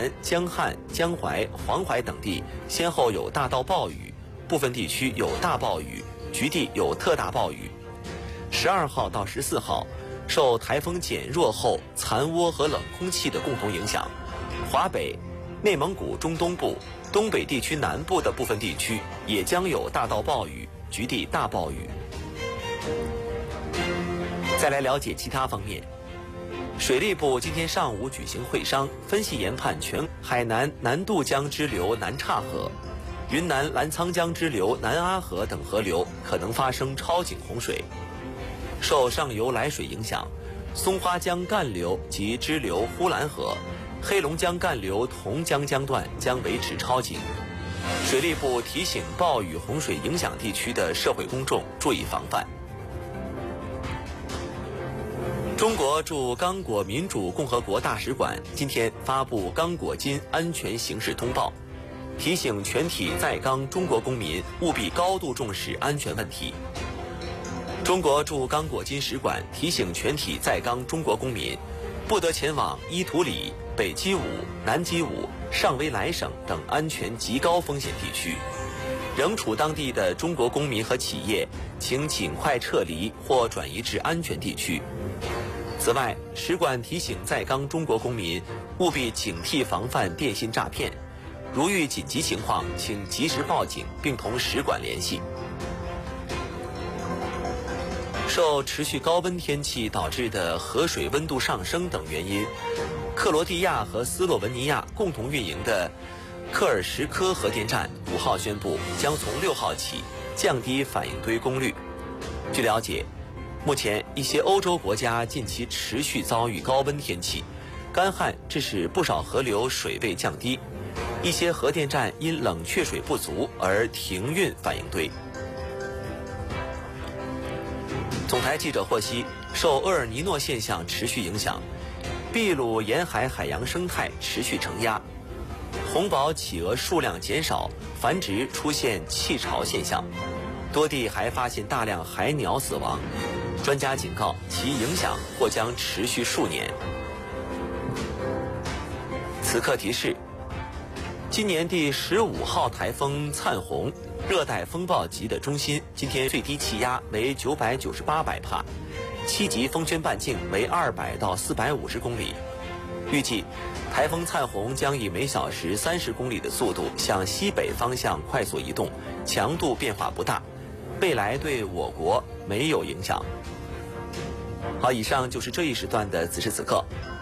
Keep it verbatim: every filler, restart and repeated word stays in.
南、江汉、江淮、黄淮等地先后有大到暴雨，部分地区有大暴雨，局地有特大暴雨。十二号到十四号，受台风减弱后残涡和冷空气的共同影响，华北、内蒙古中东部、东北地区南部的部分地区也将有大到暴雨，局地大暴雨。再来了解其他方面。水利部今天上午举行会商，分析研判全海南南渡江支流南岔河、云南澜沧江支流南阿河等河流可能发生超警洪水。受上游来水影响，松花江干流及支流呼兰河、黑龙江干流同江江段将维持超警。水利部提醒暴雨洪水影响地区的社会公众注意防范。中国驻刚果民主共和国大使馆今天发布刚果金安全形势通报，提醒全体在刚中国公民务必高度重视安全问题。中国驻刚果金使馆提醒全体在刚中国公民，不得前往伊图里、北基武、南基武、上维莱省等安全极高风险地区。仍处当地的中国公民和企业，请尽快撤离或转移至安全地区。此外，使馆提醒在刚中国公民务必警惕防范电信诈骗，如遇紧急情况，请及时报警并同使馆联系。受持续高温天气导致的河水温度上升等原因，克罗地亚和斯洛文尼亚共同运营的科尔什科核电站五号宣布，将从六号起降低反应堆功率。据了解，目前一些欧洲国家近期持续遭遇高温天气，干旱致使不少河流水位降低，一些核电站因冷却水不足而停运反应堆。总台记者获悉，受厄尔尼诺现象持续影响，秘鲁沿海海洋生态持续承压，红宝企鹅数量减少，繁殖出现弃巢现象，多地还发现大量海鸟死亡。专家警告，其影响或将持续数年。此刻提示：今年第十五号台风灿鸿，热带风暴级的中心，今天最低气压为九百九十八百帕，七级风圈半径为二百到四百五十公里。预计台风灿鸿将以每小时三十公里的速度向西北方向快速移动，强度变化不大，未来对我国没有影响。好，以上就是这一时段的此时此刻。